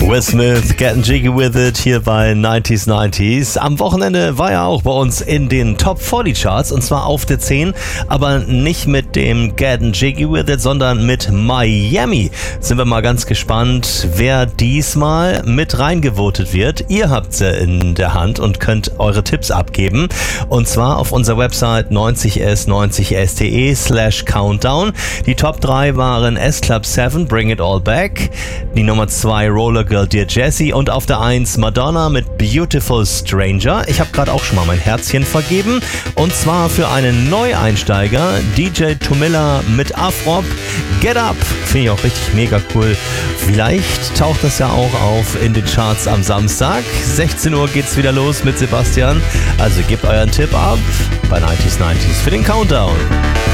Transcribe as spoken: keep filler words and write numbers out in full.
Will Smith, Getting Jiggy With It hier bei neunzig neunzig. Am Wochenende war er auch bei uns in den Top vierzig Charts und zwar auf der zehn, aber nicht mit dem Getting Jiggy With It, sondern mit Miami. Sind wir mal ganz gespannt, wer diesmal mit reingevotet wird. Ihr habt sie in der Hand und könnt eure Tipps abgeben und zwar auf unserer Website neunzig s neunzig s punkt de slash countdown. Die Top drei waren S-Club sieben, Bring It All Back, die Nummer zwei Roller Girl Dear Jessie und auf der eins Madonna mit Beautiful Stranger. Ich habe gerade auch schon mal mein Herzchen vergeben und zwar für einen Neueinsteiger, D J Tomilla mit Afrop, Get Up. Finde ich auch richtig mega cool. Vielleicht taucht das ja auch auf in den Charts am Samstag. sechzehn Uhr geht's wieder los mit Sebastian. Also gebt euren Tipp ab bei neunzig neunzig für den Countdown.